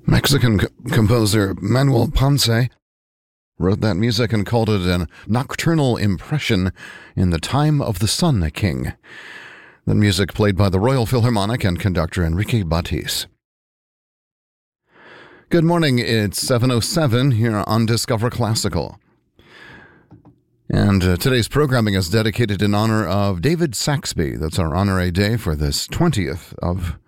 Mexican composer Manuel Ponce wrote that music and called it a nocturnal impression in the time of the Sun King. The music played by the Royal Philharmonic and conductor Enrique Batis. Good morning, it's 7:07 here on Discover Classical. And today's programming is dedicated in honor of David Saxby. That's our honorary day for this 20th of